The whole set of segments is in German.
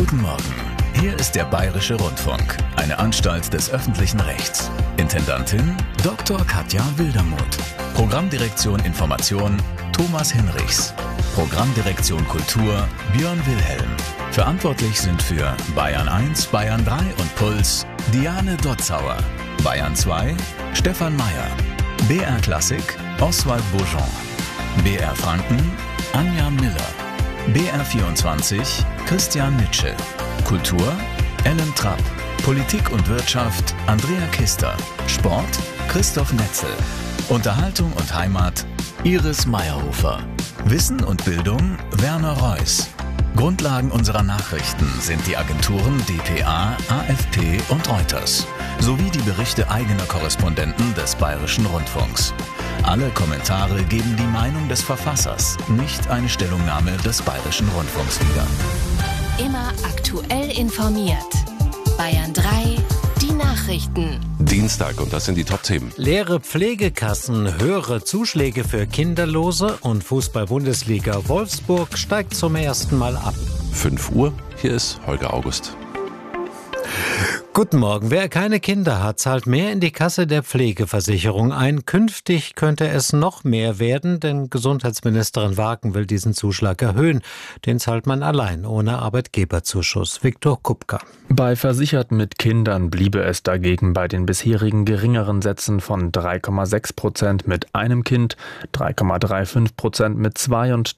Guten Morgen. Hier ist der Bayerische Rundfunk, eine Anstalt des öffentlichen Rechts. Intendantin Dr. Katja Wildermuth. Programmdirektion Information Thomas Hinrichs. Programmdirektion Kultur Björn Wilhelm. Verantwortlich sind für Bayern 1, Bayern 3 und Puls Diane Dotzauer. Bayern 2 Stefan Meyer. BR Klassik Oswald Beaujean. BR Franken Anja Miller. BR 24 Christian Nitsche. Kultur Ellen Trapp. Politik und Wirtschaft Andrea Kister. Sport Christoph Netzel. Unterhaltung und Heimat Iris Meyerhofer. Wissen und Bildung Werner Reuss. Grundlagen unserer Nachrichten sind die Agenturen dpa, AFP und Reuters sowie die Berichte eigener Korrespondenten des Bayerischen Rundfunks. Alle Kommentare geben die Meinung des Verfassers, nicht eine Stellungnahme des Bayerischen Rundfunks wieder. Immer aktuell informiert. Bayern 3, die Nachrichten. Dienstag, und das sind die Top-Themen. Leere Pflegekassen, höhere Zuschläge für Kinderlose und Fußball-Bundesliga Wolfsburg steigt zum ersten Mal ab. 5 Uhr, hier ist Holger August. Guten Morgen. Wer keine Kinder hat, zahlt mehr in die Kasse der Pflegeversicherung ein. Künftig könnte es noch mehr werden, denn Gesundheitsministerin Wagen will diesen Zuschlag erhöhen. Den zahlt man allein, ohne Arbeitgeberzuschuss. Viktor Kupka. Bei Versicherten mit Kindern bliebe es dagegen bei den bisherigen geringeren Sätzen von 3,6% mit einem Kind, 3,35% mit 2 und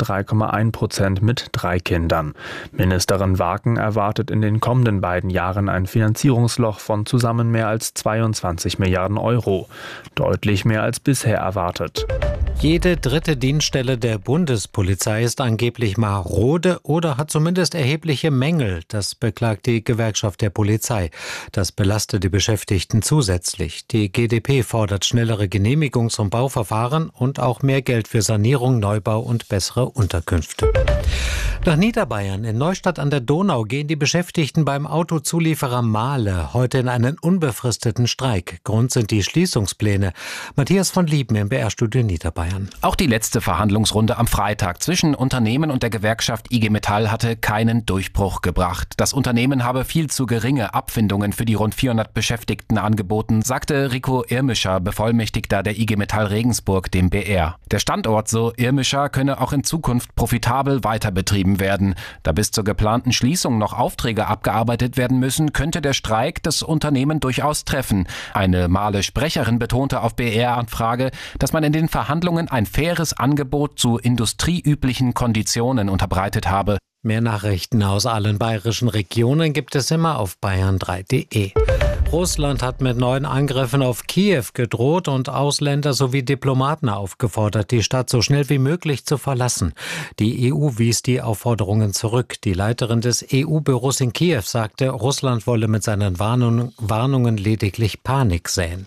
3,1% mit 3 Kindern. Ministerin Wagen erwartet in den kommenden beiden Jahren ein Finanzierungsloch von zusammen mehr als 22 Milliarden Euro. Deutlich mehr als bisher erwartet. Jede dritte Dienststelle der Bundespolizei ist angeblich marode oder hat zumindest erhebliche Mängel. Das beklagt die Gewerkschaft der Polizei. Das belastet die Beschäftigten zusätzlich. Die GdP fordert schnellere Genehmigungs- und Bauverfahren und auch mehr Geld für Sanierung, Neubau und bessere Unterkünfte. Nach Niederbayern in Neustadt an der Donau gehen die Beschäftigten beim Autozulieferer Mahle heute in einen unbefristeten Streik. Grund sind die Schließungspläne. Matthias von Lieben im BR-Studio Niederbayern. Auch die letzte Verhandlungsrunde am Freitag zwischen Unternehmen und der Gewerkschaft IG Metall hatte keinen Durchbruch gebracht. Das Unternehmen habe viel zu geringe Abfindungen für die rund 400 Beschäftigten angeboten, sagte Rico Irmischer, Bevollmächtigter der IG Metall Regensburg, dem BR. Der Standort, so Irmischer, könne auch in Zukunft profitabel weiter betrieben werden. Da bis zur geplanten Schließung noch Aufträge abgearbeitet werden müssen, könnte der Streik das Unternehmen durchaus treffen. Eine Mahle-Sprecherin betonte auf BR-Anfrage, dass man in den Verhandlungen ein faires Angebot zu industrieüblichen Konditionen unterbreitet habe. Mehr Nachrichten aus allen bayerischen Regionen gibt es immer auf bayern3.de. Russland hat mit neuen Angriffen auf Kiew gedroht und Ausländer sowie Diplomaten aufgefordert, die Stadt so schnell wie möglich zu verlassen. Die EU wies die Aufforderungen zurück. Die Leiterin des EU-Büros in Kiew sagte, Russland wolle mit seinen Warnungen lediglich Panik säen.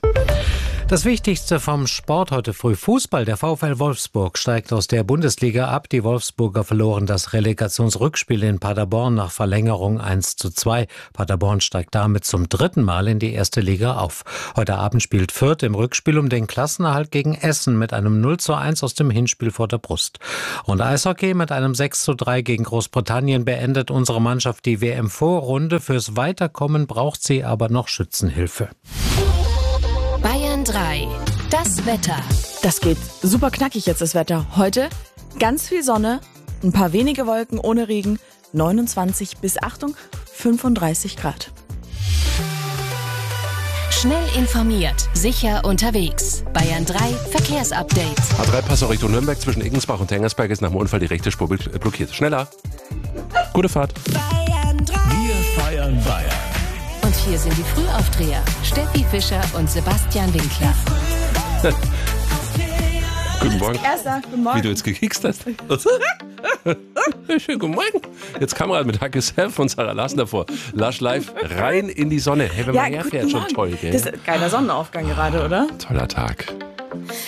Das Wichtigste vom Sport heute früh: Fußball. Der VfL Wolfsburg steigt aus der Bundesliga ab. Die Wolfsburger verloren das Relegationsrückspiel in Paderborn nach Verlängerung 1:2. Paderborn steigt damit zum 3. Mal in die erste Liga auf. Heute Abend spielt Fürth im Rückspiel um den Klassenerhalt gegen Essen mit einem 0:1 aus dem Hinspiel vor der Brust. Und Eishockey: mit einem 6:3 gegen Großbritannien beendet unsere Mannschaft die WM-Vorrunde. Fürs Weiterkommen braucht sie aber noch Schützenhilfe. Bayern 3, das Wetter. Das geht super knackig jetzt, das Wetter. Heute ganz viel Sonne, ein paar wenige Wolken ohne Regen, 29 bis, Achtung, 35 Grad. Schnell informiert, sicher unterwegs. Bayern 3 Verkehrsupdate. A3-Passau Richtung Nürnberg zwischen Eggensbach und Tengersberg ist nach dem Unfall die rechte Spur blockiert. Schneller. Gute Fahrt. Bayern 3. Wir feiern Bayern. Und hier sind die Frühaufdreher. Steffi Fischer und Sebastian Winkler. Guten Morgen. Erster, guten Morgen. Wie du jetzt gekickt hast. Schönen guten Morgen. Jetzt Kamera mit Hacke Self und Sarah Larsen davor. Lush live rein in die Sonne. Hey, wenn man herfährt, schon toll, gell? Das ist ein geiler Sonnenaufgang gerade, oder? Toller Tag.